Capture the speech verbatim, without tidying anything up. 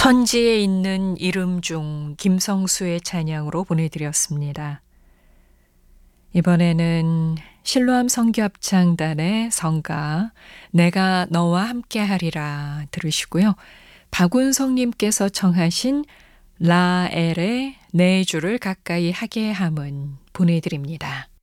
천지에 있는 이름 중 김성수의 찬양으로 보내드렸습니다. 이번에는 실로암 성교합창단의 성가 내가 너와 함께하리라 들으시고요. 박운성님께서 청하신 라엘의 내 주를 가까이 하게 함은 보내드립니다.